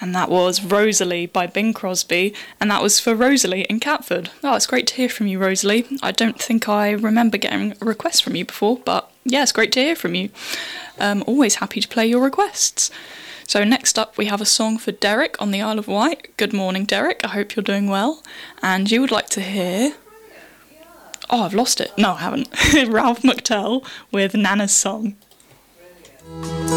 And that was Rosalie by Bing Crosby, and that was for Rosalie in Catford. Oh, it's great to hear from you, Rosalie. I don't think I remember getting a request from you before, but yeah, it's great to hear from you. Always happy to play your requests. So next up we have a song for Derek on the Isle of Wight. Good morning, Derek. I hope you're doing well. And you would like to hear... Oh, I've lost it. No, I haven't. Ralph McTell with Nana's Song.